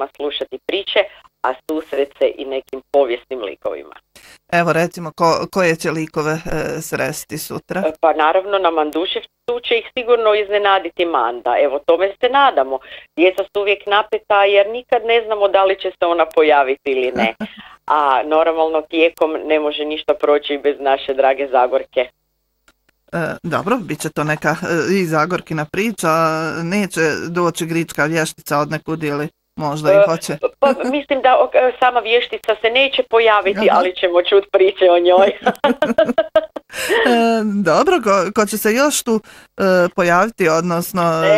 nama slušati priče, a susret se i nekim povijesnim likovima. Evo recimo, koje će likove sresti sutra? Pa naravno na Manduševcu će ih sigurno iznenaditi Manda. Evo tome se nadamo. Djeca su uvijek napeta jer nikad ne znamo da li će se ona pojaviti ili ne. A normalno tijekom ne može ništa proći bez naše drage Zagorke. Dobro, bit će to neka i Zagorkina priča, neće doći Grička vještica od nekud ili možda i hoće? Pa mislim da sama vještica se neće pojaviti, ali ćemo čuti priče o njoj. Dobro, ko će se još tu pojaviti, odnosno...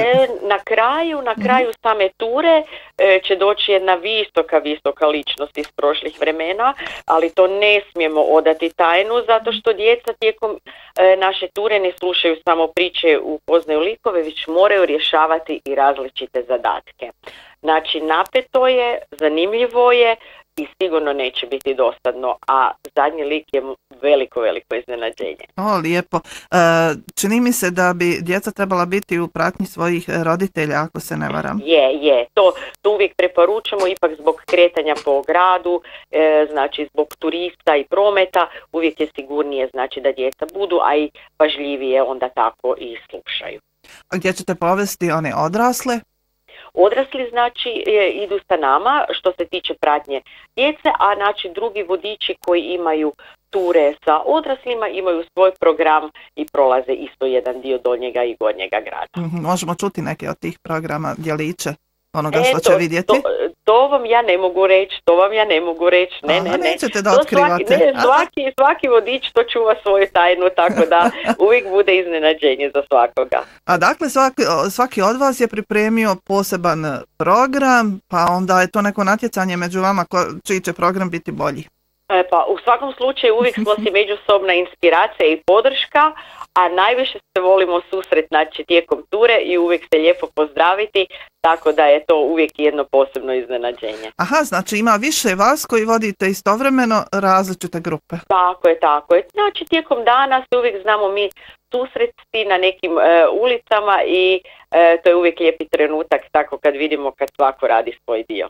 Na kraju same ture će doći jedna visoka ličnost iz prošlih vremena, ali to ne smijemo odati tajnu, zato što djeca tijekom naše ture ne slušaju samo priče, upoznaju likove, već moraju rješavati i različite zadatke. Znači, napeto je, zanimljivo je i sigurno neće biti dosadno, a zadnji lik je veliko iznenađenje. O, lijepo. Čini mi se da bi djeca trebala biti u pratnji svojih roditelja, ako se ne varam. Je. To uvijek preporučamo, ipak zbog kretanja po gradu, znači zbog turista i prometa, uvijek je sigurnije znači da djeca budu, a i pažljivije onda tako i slušaju. A gdje ćete povesti one odrasle? Odrasli znači idu sa nama što se tiče pratnje djece, a znači drugi vodiči koji imaju ture sa odraslima imaju svoj program i prolaze isto jedan dio donjega i gornjega grada. Možemo čuti neke od tih programa, djeliće onoga što će vidjeti? To vam ja ne mogu reći. Ne. Nećete da otkrivate. Svaki vodič to čuva svoju tajnu, tako da uvijek bude iznenađenje za svakoga. A dakle, svaki od vas je pripremio poseban program, pa onda je to neko natjecanje među vama čiji će program biti bolji. Pa u svakom slučaju uvijek smo si međusobna inspiracija i podrška, a najviše se volimo susret znači tijekom ture i uvijek se lijepo pozdraviti, tako da je to uvijek jedno posebno iznenađenje. Aha, znači ima više vas koji vodite istovremeno različite grupe. Tako je. Znači tijekom dana se uvijek znamo mi susresti na nekim ulicama i to je uvijek lijepi trenutak tako kad vidimo kad svako radi svoj dio.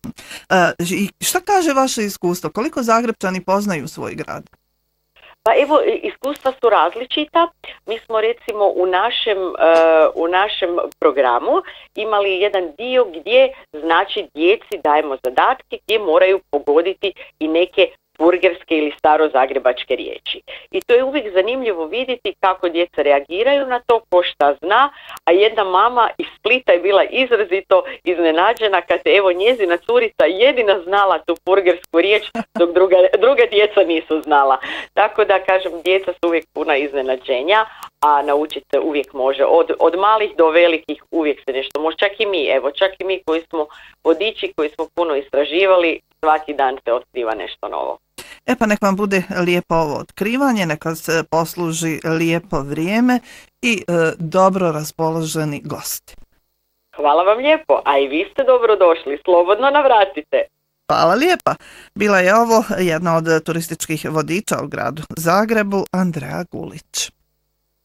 I šta kaže vaše iskustvo? Koliko Zagrepčani poznaju svoj grad? Pa evo, iskustva su različita. Mi smo recimo u našem programu imali jedan dio gdje znači djeci dajemo zadatke gdje moraju pogoditi i neke burgerske ili starozagrebačke riječi. I to je uvijek zanimljivo vidjeti kako djeca reagiraju na to, ko šta zna, a jedna mama iz Splita je bila izrazito iznenađena kad je evo njezina curica jedina znala tu burgersku riječ, dok druga djeca nisu znala. Tako da kažem, djeca su uvijek puna iznenađenja, a naučiti se uvijek može. Od malih do velikih uvijek se nešto može. Čak i mi koji smo vodiči, koji smo puno istraživali, svaki dan se otkriva nešto novo. Pa nek vam bude lijepo ovo otkrivanje, neka se posluži lijepo vrijeme i dobro raspoloženi gosti. Hvala vam lijepo, a i vi ste dobro došli, slobodno navratite. Hvala lijepa. Bila je ovo jedna od turističkih vodiča u gradu Zagrebu, Andreja Gulić.